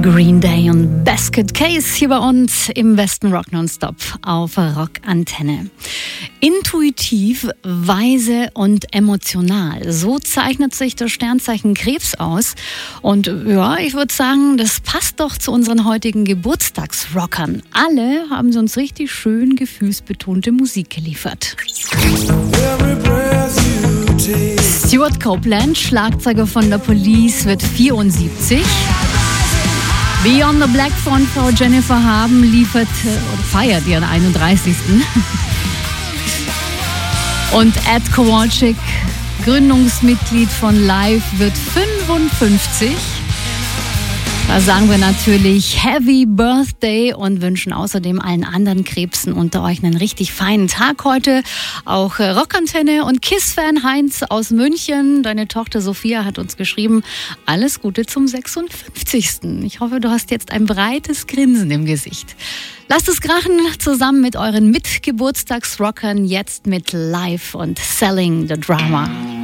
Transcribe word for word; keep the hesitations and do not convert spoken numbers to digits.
Green Day und Basket Case hier bei uns im Westen Rock Nonstop auf Rockantenne. Intuitiv, weise und emotional. So zeichnet sich das Sternzeichen Krebs aus. Und ja, ich würde sagen, das passt doch zu unseren heutigen Geburtstagsrockern. Alle haben sie uns richtig schön gefühlsbetonte Musik geliefert. Stuart Copeland, Schlagzeuger von der Police, wird vierundsiebzig. Beyond the Black Frontfrau Jennifer Haben liefert oder feiert ihren einunddreißigsten Und Ed Kowalczyk, Gründungsmitglied von Live, wird fünfundfünfzig. Da sagen wir natürlich Happy Birthday und wünschen außerdem allen anderen Krebsen unter euch einen richtig feinen Tag heute. Auch Rockantenne und KISS-Fan Heinz aus München, deine Tochter Sophia, hat uns geschrieben, alles Gute zum sechsundfünfzigsten Ich hoffe, du hast jetzt ein breites Grinsen im Gesicht. Lasst es krachen zusammen mit euren Mitgeburtstagsrockern, jetzt mit Live und Selling the Drama.